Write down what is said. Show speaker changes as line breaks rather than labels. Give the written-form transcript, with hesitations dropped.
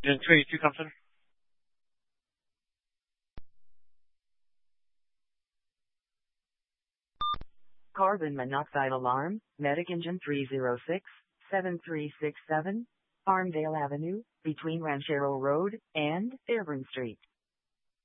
Engine 282 comes in.
Carbon monoxide alarm, Medic Engine 306-7367, Armdale Avenue, between Ranchero Road and Fairburn Street.